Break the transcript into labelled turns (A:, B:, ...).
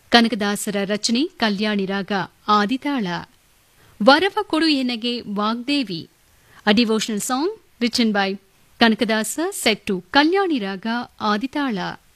A: ಕನಕದಾಸರ ರಚನೆ ಕಲ್ಯಾಣಿ ರಾಗ ಆದಿತಾಳ. ವರವ ಕೊಡು ಎನಗೆ Vagdevi, a devotional song written by Kanakadasa set to Kalyani Raga Aditala.